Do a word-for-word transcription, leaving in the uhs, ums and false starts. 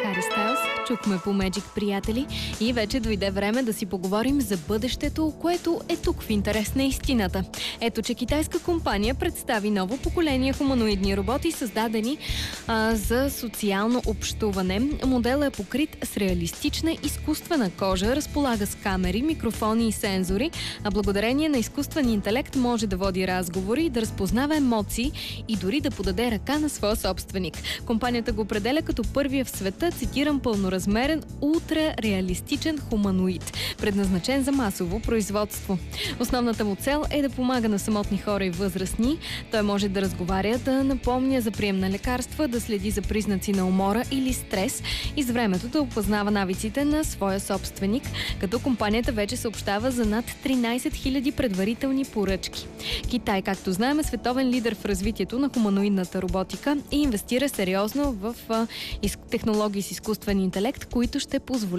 Хари Стайлс, чухме по Magic, приятели, и вече дойде време да си поговорим за бъдещето, което е тук в интерес на истината. Ето, че китайска компания представи ново поколение хуманоидни роботи, създадени а, за социално общуване. Моделът е покрит с реалистична изкуствена кожа, разполага с камери, микрофони и сензори, а благодарение на изкуствен интелект може да води разговори, да разпознава емоции и дори да подаде ръка на своя собственик. Компанията го определя като първия в света, цитирам, пълноразмерен, ултрареалистичен хуманоид, предназначен за масово производство. Основната му цел е да помага на самотни хора и възрастни. Той може да разговаря, да напомня за прием на лекарства, да следи за признаци на умора или стрес и с времето да опознава навиците на своя собственик, като компанията вече съобщава за над тринайсет хиляди предварителни поръчки. Китай, както знаем, е световен лидер в развитието на хуманоидната роботика и инвестира сериозно в а, из, технологии с изкуствен интелект, които ще позволят